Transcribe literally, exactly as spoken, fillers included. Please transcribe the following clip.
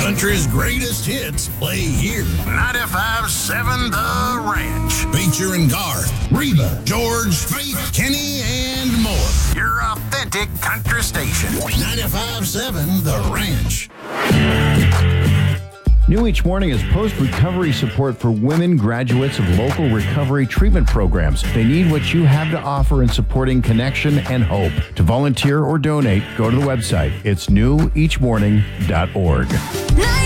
Country's greatest hits play here. ninety-five point seven The Ranch. Featuring Garth, Reba, George, Faith, Kenny, and more. Your authentic country station. ninety-five point seven The Ranch. New each morning is post-recovery support for women graduates of local recovery treatment programs. They need what you have to offer in supporting connection and hope. To volunteer or donate, go to the website. It's new each morning dot org.